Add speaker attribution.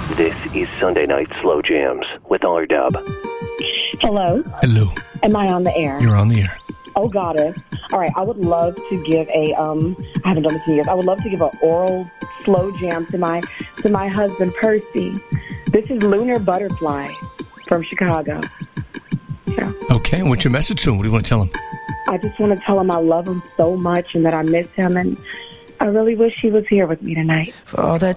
Speaker 1: This is Sunday Night Slow Jams with R-Dub.
Speaker 2: Hello.
Speaker 3: Hello.
Speaker 2: Am I on the air?
Speaker 3: You're on the air.
Speaker 2: Oh, goddess. All right, I would love to give I haven't done this in years. I would love to give an oral slow jam to my husband, Percy. This is Lunar Butterfly from Chicago. Yeah.
Speaker 3: Okay, what's your message to him? What do you want to tell him?
Speaker 2: I just want to tell him I love him so much and that I miss him, and I really wish he was here with me tonight.
Speaker 4: For all that